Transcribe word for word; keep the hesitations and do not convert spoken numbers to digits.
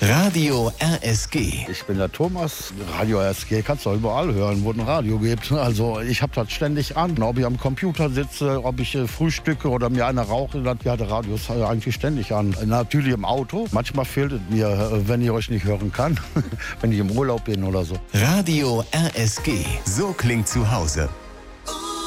Radio R S G. Ich bin der Thomas. Radio R S G kannst du überall hören, wo es ein Radio gibt. Also ich habe das ständig an. Ob ich am Computer sitze, ob ich äh, frühstücke oder mir einer rauche, dann ja, der Radio ist äh, eigentlich ständig an. Natürlich im Auto. Manchmal fehlt es mir, äh, wenn ich euch nicht hören kann, wenn ich im Urlaub bin oder so. Radio R S G. So klingt zu Hause.